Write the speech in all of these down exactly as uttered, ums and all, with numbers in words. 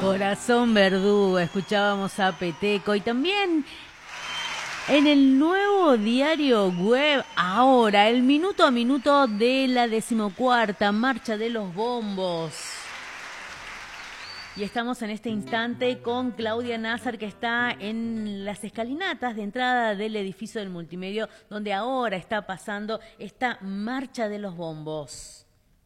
Corazón Verdugo, escuchábamos a Peteco y también en el nuevo diario web, ahora el minuto a minuto de la decimocuarta Marcha de los Bombos. Y estamos en este instante con Claudia Nazar, que está en las escalinatas de entrada del edificio del multimedio, donde ahora está pasando esta Marcha de los Bombos.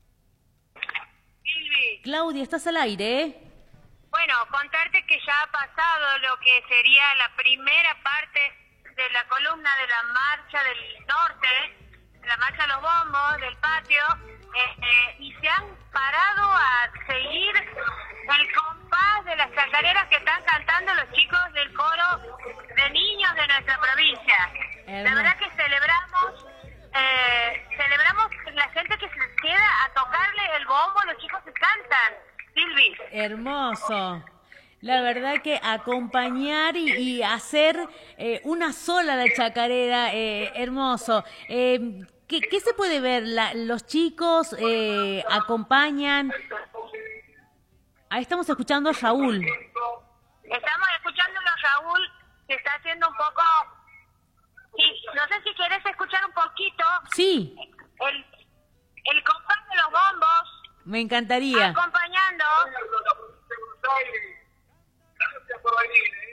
Silvi. Claudia, estás al aire, ¿eh? Bueno, contarte que ya ha pasado lo que sería la primera parte de la columna de la Marcha del Norte, de la Marcha de los Bombos, del patio, este, y se han parado a seguir el compás de las chacareras que están cantando los chicos del coro de niños de nuestra provincia. La verdad que celebramos, eh, celebramos la gente que se queda a tocarle el bombo, los chicos que cantan. Silvi. Hermoso. La verdad que acompañar y, y hacer eh, una sola la chacarera, eh, hermoso. Eh, ¿qué, ¿Qué se puede ver? La, los chicos eh, acompañan. Ahí estamos escuchando a Raúl. Estamos escuchando a Raúl, que está haciendo un poco... Y no sé si querés escuchar un poquito. Sí. El, el compás de los bombos. Me encantaría.